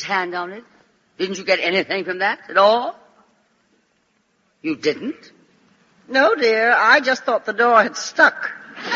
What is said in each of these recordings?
hand on it? Didn't you get anything from that at all? You didn't? No, dear, I just thought the door had stuck.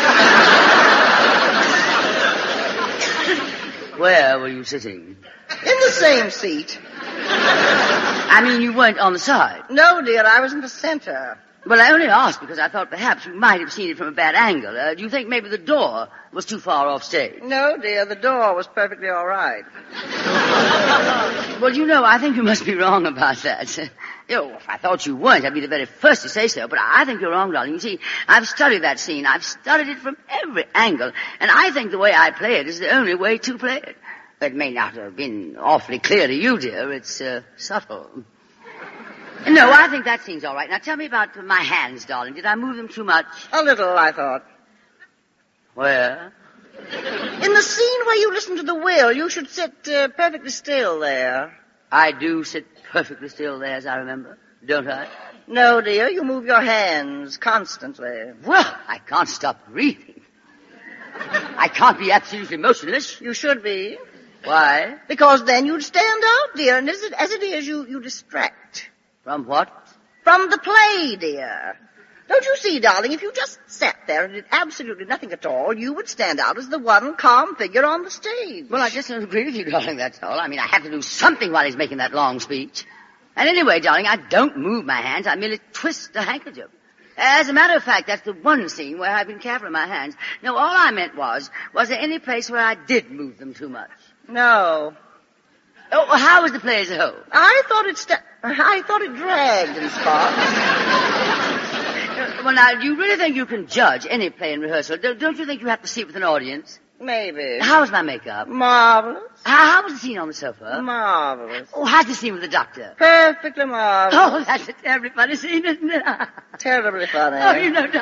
Where were you sitting? In the same seat. I mean, you weren't on the side. No, dear, I was in the center. Well, I only asked because I thought perhaps you might have seen it from a bad angle. Do you think maybe the door was too far off stage? No, dear, the door was perfectly all right. Well, you know, I think you must be wrong about that. If I thought you weren't, I'd be the very first to say so, but I think you're wrong, darling. You see, I've studied that scene. I've studied it from every angle, and I think the way I play it is the only way to play it. It may not have been awfully clear to you, dear. It's subtle. No, I think that scene's all right. Now, tell me about my hands, darling. Did I move them too much? A little, I thought. Where? In the scene where you listen to the will, you should sit perfectly still there. I do sit perfectly still there, as I remember, don't I? No, dear, you move your hands constantly. Well, I can't stop breathing. I can't be absolutely motionless. You should be. Why? Because then you'd stand out, dear, and as it is, you distract. From what? From the play, dear. Don't you see, darling, if you just sat there and did absolutely nothing at all, you would stand out as the one calm figure on the stage. Well, I just don't agree with you, darling, that's all. I mean, I have to do something while he's making that long speech. And anyway, darling, I don't move my hands. I merely twist a handkerchief. As a matter of fact, that's the one scene where I've been careful in my hands. No, all I meant was there any place where I did move them too much? No. Oh, well, how was the play as a whole? I thought it dragged in spots. Well, now, do you really think you can judge any play in rehearsal? Don't you think you have to see it with an audience? Maybe. How was my makeup? Marvelous. How was the scene on the sofa? Marvelous. Oh, how's the scene with the doctor? Perfectly marvelous. Oh, that's a terribly funny scene, isn't it? Terribly funny. Oh, you know,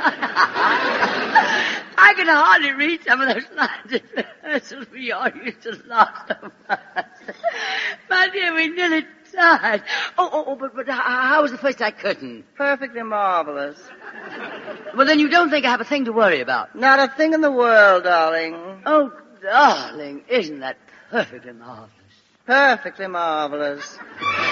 I could hardly read some of those lines in rehearsal. We all used to laugh so much. My dear, we nearly died. But how was the first night curtain? Perfectly marvelous. Well, then you don't think I have a thing to worry about? Not a thing in the world, darling. Oh, darling, isn't that perfectly marvelous? Perfectly marvelous.